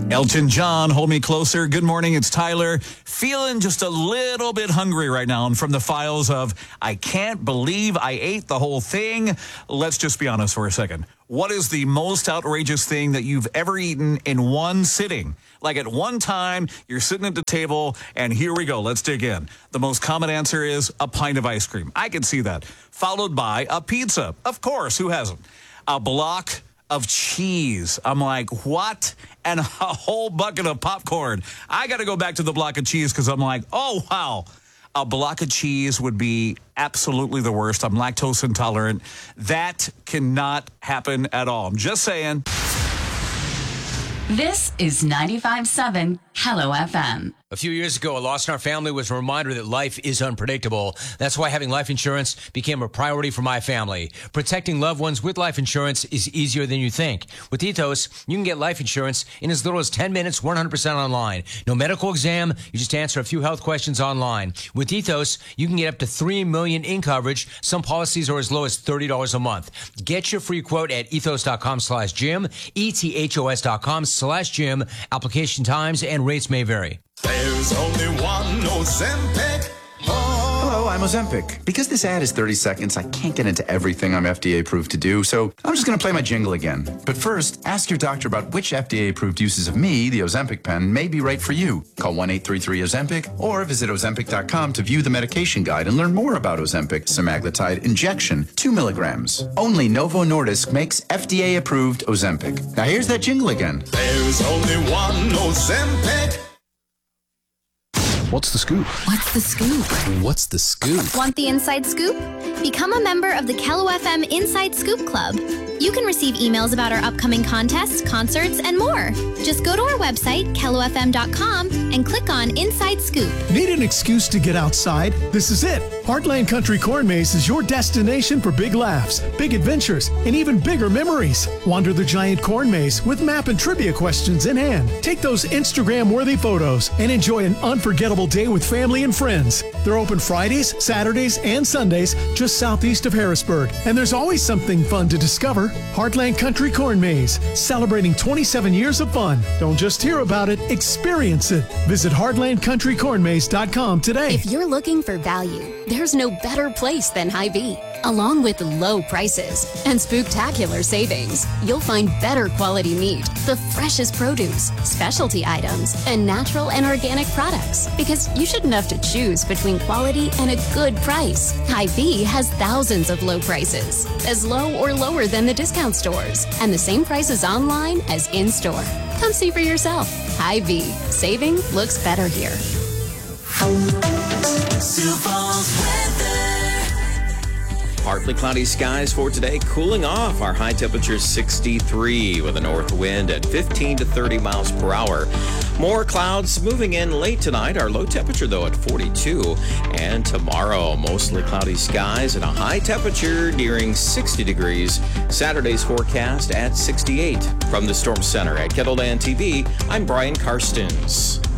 Elton John, Hold Me Closer. Good morning, it's Tyler. Feeling just a little bit hungry right now. And from the files of, I can't believe I ate the whole thing. Let's just be honest for a second. What is the most outrageous thing that you've ever eaten in one sitting? Like at one time, you're sitting at the table, and here we go. Let's dig in. The most common answer is a pint of ice cream. I can see that. Followed by a pizza. Of course, who hasn't? A block of cheese. I'm like, what? And a whole bucket of popcorn. I got to go back to the block of cheese because I'm like, oh, wow. A block of cheese would be absolutely the worst. I'm lactose intolerant. That cannot happen at all. I'm just saying. This is 95.7 Hello FM. A few years ago, a loss in our family was a reminder that life is unpredictable. That's why having life insurance became a priority for my family. Protecting loved ones with life insurance is easier than you think. With Ethos, you can get life insurance in as little as 10 minutes, 100% online. No medical exam, you just answer a few health questions online. With Ethos, you can get up to $3 million in coverage. Some policies are as low as $30 a month. Get your free quote at ethos.com/Jim, ethos.com/Jim. Application times and rates may vary. There's only one Ozempic. Hello, I'm Ozempic. Because this ad is 30 seconds, I can't get into everything I'm FDA approved to do, so I'm just going to play my jingle again. But first, ask your doctor about which FDA approved uses of me, the Ozempic pen, may be right for you. Call 1-833-OZEMPIC or visit Ozempic.com to view the medication guide and learn more about Ozempic semaglutide injection, 2 milligrams. Only Novo Nordisk makes FDA approved Ozempic. Now here's that jingle again. There's only one Ozempic. What's the scoop? What's the scoop? What's the scoop? Want the inside scoop? Become a member of the Hello FM Inside Scoop Club. You can receive emails about our upcoming contests, concerts, and more. Just go to our website, kellofm.com, and click on Inside Scoop. Need an excuse to get outside? This is it. Heartland Country Corn Maze is your destination for big laughs, big adventures, and even bigger memories. Wander the giant corn maze with map and trivia questions in hand. Take those Instagram-worthy photos and enjoy an unforgettable day with family and friends. They're open Fridays, Saturdays, and Sundays just southeast of Harrisburg. And there's always something fun to discover. Heartland Country Corn Maze, celebrating 27 years of fun. Don't just hear about it, experience it. Visit heartlandcountrycornmaze.com today. If you're looking for value, there's no better place than Hy-Vee. Along with low prices and spooktacular savings, you'll find better quality meat, the freshest produce, specialty items, and natural and organic products. Because you shouldn't have to choose between quality and a good price. Hy-Vee has thousands of low prices, as low or lower than the discount stores, and the same prices online as in-store. Come see for yourself. Hy-Vee. Saving looks better here. Sioux Falls weather. Partly cloudy skies for today, cooling off. Our high temperature is 63 with a north wind at 15 to 30 miles per hour. More clouds moving in late tonight. Our low temperature, though, at 42. And tomorrow, mostly cloudy skies and a high temperature nearing 60 degrees. Saturday's forecast at 68. From the Storm Center at Kettleland TV, I'm Brian Karstens.